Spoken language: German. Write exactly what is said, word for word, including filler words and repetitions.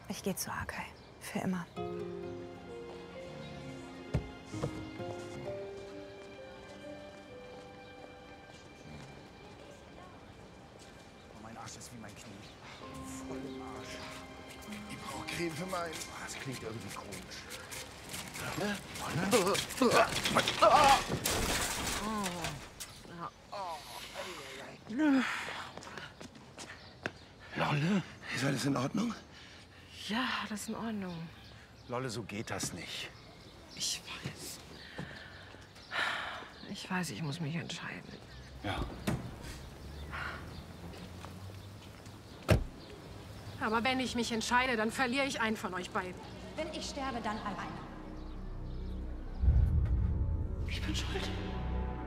Ich gehe zu Arkay. Für immer. Mein Arsch ist wie mein Knie. Voll im Arsch. Ich brauche Creme für meinen. Das klingt irgendwie komisch. Ne? Lolle? Ist alles in Ordnung? Ja, das ist in Ordnung. Lolle, so geht das nicht. Ich weiß. Ich weiß, ich muss mich entscheiden. Ja. Aber wenn ich mich entscheide, dann verliere ich einen von euch beiden. Wenn ich sterbe, dann alleine. Ich bin schuld.